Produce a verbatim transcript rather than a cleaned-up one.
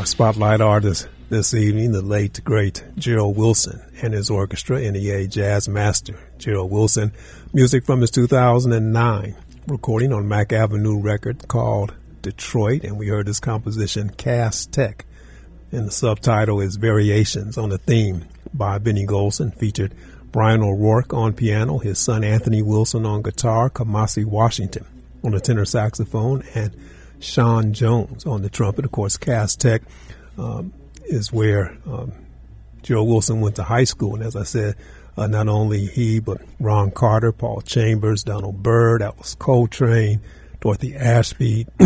spotlight artist this evening, the late, great Gerald Wilson and his orchestra, N E A Jazz Master Gerald Wilson. Music from his two thousand nine recording on Mack Avenue record called Detroit, and we heard his composition, Cass Tech. And the subtitle is Variations on the Theme by Benny Golson, featured Brian O'Rourke on piano, his son Anthony Wilson on guitar, Kamasi Washington on the tenor saxophone, and Sean Jones on the trumpet. Of course, Cass Tech um, is where um, Gerald Wilson went to high school. And as I said, uh, not only he, but Ron Carter, Paul Chambers, Donald Byrd, Alice Coltrane, Dorothy Ashby,